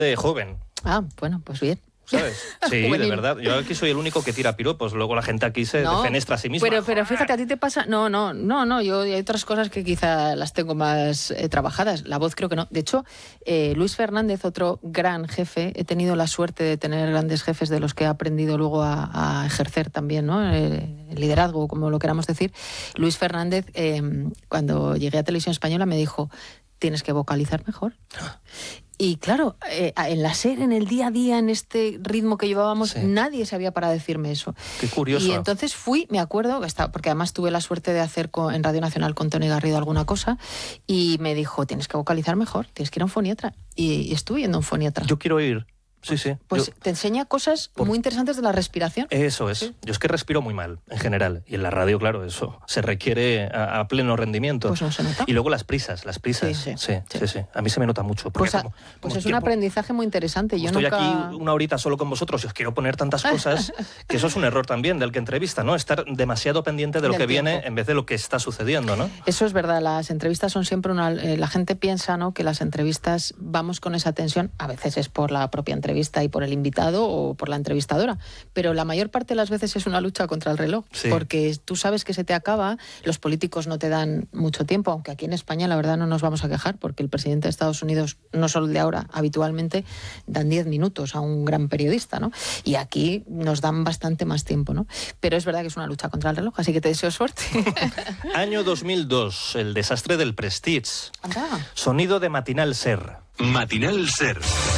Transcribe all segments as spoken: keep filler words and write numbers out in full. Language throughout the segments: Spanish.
de joven. Ah, bueno, pues bien. ¿Sabes? Sí, de verdad. Yo aquí soy el único que tira piropos. Luego la gente aquí se no, defenestra a sí misma. Pero, pero fíjate, a ti te pasa... No, no, no, no. Yo hay otras cosas que quizá las tengo más eh, trabajadas. La voz creo que no. De hecho, eh, Luis Fernández, otro gran jefe, he tenido la suerte de tener grandes jefes de los que he aprendido luego a, a ejercer también, ¿no? El, el liderazgo, como lo queramos decir. Luis Fernández, eh, cuando llegué a Televisión Española, me dijo, tienes que vocalizar mejor. Y claro, eh, en la SER, en el día a día, en este ritmo que llevábamos, sí. nadie sabía para decirme eso. Qué curioso. Y entonces fui, me acuerdo, porque además tuve la suerte de hacer con, en Radio Nacional con Tony Garrido alguna cosa, y me dijo, tienes que vocalizar mejor, tienes que ir a un foniatra. Y, y estuve yendo a un foniatra. Yo quiero ir. Sí, sí. Pues yo, te enseña cosas por, muy interesantes de la respiración. Eso es. Sí. Yo es que respiro muy mal, en general. Y en la radio, claro, eso se requiere a, a pleno rendimiento. Pues no se nota. Y luego las prisas, las prisas. Sí, sí, sí. sí, sí, sí. A mí se me nota mucho. Pues, a, como, pues como es un aprendizaje muy interesante. Yo estoy nunca... aquí una horita solo con vosotros y os quiero poner tantas cosas, que eso es un error también del que entrevista, ¿no? Estar demasiado pendiente de lo del que tiempo. viene en vez de lo que está sucediendo, ¿no? Eso es verdad. Las entrevistas son siempre una... Eh, la gente piensa, ¿no?, que las entrevistas vamos con esa tensión. A veces es por la propia entrevista y por el invitado o por la entrevistadora, pero la mayor parte de las veces es una lucha contra el reloj, sí. porque tú sabes que se te acaba, los políticos no te dan mucho tiempo, aunque aquí en España la verdad no nos vamos a quejar, porque el presidente de Estados Unidos, no solo el de ahora, habitualmente dan diez minutos a un gran periodista, ¿no? Y aquí nos dan bastante más tiempo, ¿no? Pero es verdad que es una lucha contra el reloj, así que te deseo suerte. Año dos mil dos, el desastre del Prestige. Anda. Sonido de Matinal SER. Matinal SER.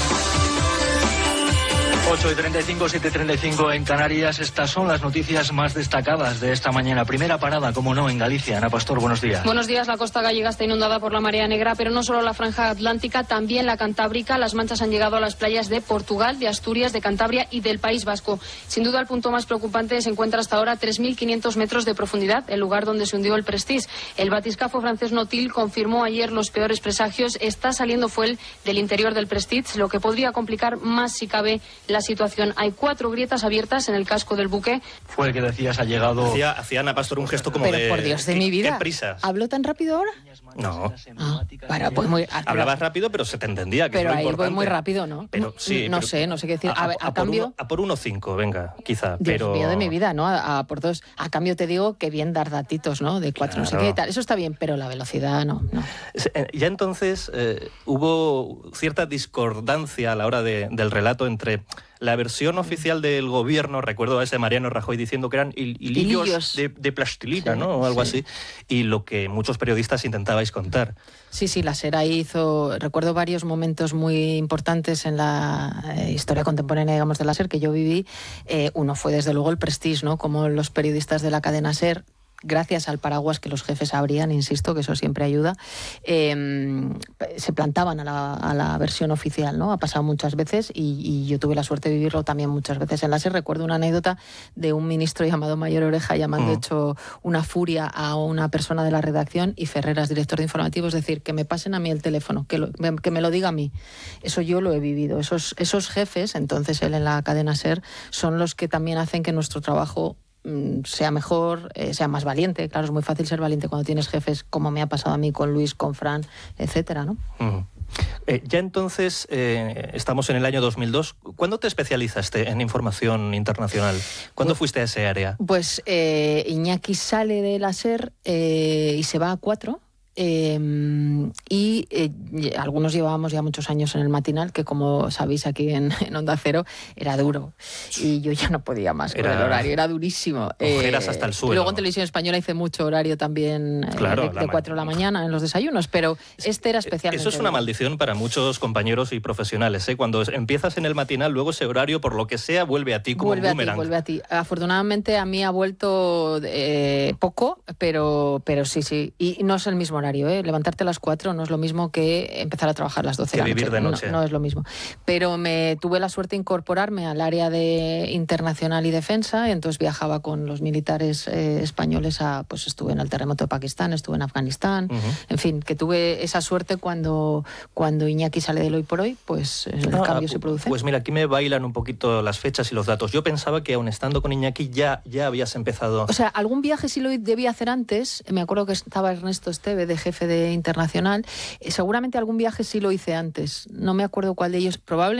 ocho y treinta y cinco, siete y treinta y cinco en Canarias. Estas son las noticias más destacadas de esta mañana. Primera parada, como no, en Galicia. Ana Pastor, buenos días. Buenos días. La costa gallega está inundada por la marea negra, pero no solo la franja atlántica, también la cantábrica. Las manchas han llegado a las playas de Portugal, de Asturias, de Cantabria y del País Vasco. Sin duda, el punto más preocupante se encuentra hasta ahora a tres mil quinientos metros de profundidad, el lugar donde se hundió el Prestige. El batiscafo francés Nautil confirmó ayer los peores presagios. Está saliendo fuel del interior del Prestige, lo que podría complicar más, si cabe, la situación. Hay cuatro grietas abiertas en el casco del buque. Fue el que decías, ha llegado... Hacía, hacía Ana Pastor un gesto como pero de... por Dios de ¿qué, mi vida. ¿Qué prisas? ¿Hablo tan rápido ahora? No. Ah, para, pues muy, ah, Hablabas rápido, pero se te entendía, que pero es lo ahí importante. voy muy rápido, ¿no? Pero, sí, no pero, sé, no sé qué decir. A, a, a, a cambio... Uno, a por uno cinco, venga, quizá. Dios pero... mío de mi vida, ¿no? A, a por dos. A cambio te digo que bien dar datitos, ¿no? De cuatro, claro. No sé qué y tal. Eso está bien, pero la velocidad no. no. Ya entonces eh, hubo cierta discordancia a la hora de, del relato entre... la versión oficial del gobierno, recuerdo a ese Mariano Rajoy diciendo que eran hil hilillos, hilillos. De, de plastilina, sí, ¿no? O algo sí. así. Y lo que muchos periodistas intentabais contar. Sí, sí, la SER ahí hizo... Recuerdo varios momentos muy importantes en la eh, historia contemporánea, digamos, de la SER que yo viví. Eh, uno fue, desde luego, el Prestige, ¿no? Como los periodistas de la cadena SER, gracias al paraguas que los jefes abrían, insisto, que eso siempre ayuda, eh, se plantaban a la, a la versión oficial, ¿no? Ha pasado muchas veces y, y yo tuve la suerte de vivirlo también muchas veces en la SER. Recuerdo una anécdota de un ministro llamado Mayor Oreja llamando mm. hecho una furia a una persona de la redacción y Ferreras, director de informativos, decir, que me pasen a mí el teléfono, que, lo, que me lo diga a mí. Eso yo lo he vivido. Esos, esos jefes, entonces él en la cadena SER, son los que también hacen que nuestro trabajo sea mejor, eh, sea más valiente. Claro, es muy fácil ser valiente cuando tienes jefes, como me ha pasado a mí con Luis, con Fran, etcétera, ¿no? Uh-huh. eh, ya entonces, eh, estamos en el año dos mil dos. ¿Cuándo te especializaste en información internacional? ¿Cuándo pues, fuiste a ese área? Pues eh, Iñaki sale de la SER eh, y se va a Cuatro. Eh, y eh, algunos llevábamos ya muchos años en el matinal, que como sabéis aquí en, en Onda Cero era duro y yo ya no podía más era, con el horario, era durísimo. Ojeras eh, hasta el suelo. Luego en Televisión Española hice mucho horario también, claro, eh, de, de cuatro de la mañana en los desayunos, pero este era especialmente Eso es una duro. maldición para muchos compañeros y profesionales, ¿eh? Cuando empiezas en el matinal, luego ese horario, por lo que sea, vuelve a ti como vuelve un boomerang. A ti, vuelve a ti. Afortunadamente a mí ha vuelto eh, poco, pero, pero sí, sí. Y no es el mismo horario, ¿eh? Levantarte a las cuatro no es lo mismo que empezar a trabajar a las doce de la noche. Que vivir de noche. No, no es lo mismo. Pero me tuve la suerte de incorporarme al área de internacional y defensa, y entonces viajaba con los militares eh, españoles a, pues estuve en el terremoto de Pakistán, estuve en Afganistán, uh-huh. en fin, que tuve esa suerte cuando, cuando Iñaki sale del Hoy por Hoy, pues el ah, cambio se produce. Pues mira, aquí me bailan un poquito las fechas y los datos. Yo pensaba que aun estando con Iñaki ya, ya habías empezado... O sea, algún viaje sí lo debía hacer antes. Me acuerdo que estaba Ernesto Esteve, de jefe de internacional. Seguramente algún viaje sí lo hice antes. No me acuerdo cuál de ellos. Probablemente